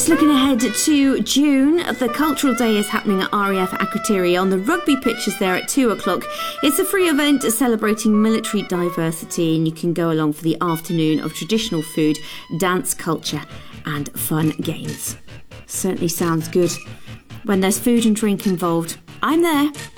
Just looking ahead to June, the Cultural Day is happening at RAF Akrotiri on the rugby pitches there at 2 o'clock. It's a free event celebrating military diversity, and you can go along for the afternoon of traditional food, dance, culture and fun games. Certainly sounds good. When there's food and drink involved, I'm there.